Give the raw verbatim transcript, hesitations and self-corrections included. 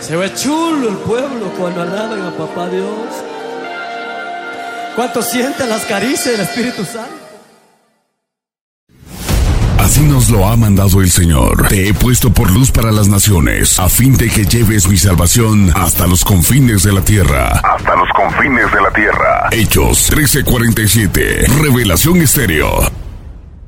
Se ve chulo el pueblo cuando alaban a Papá Dios. ¿Cuánto sienten las caricias del Espíritu Santo? Así nos lo ha mandado el Señor. Te he puesto por luz para las naciones, a fin de que lleves mi salvación hasta los confines de la tierra. Hasta los confines de la tierra. Hechos trece cuarenta y siete. Revelación Estéreo.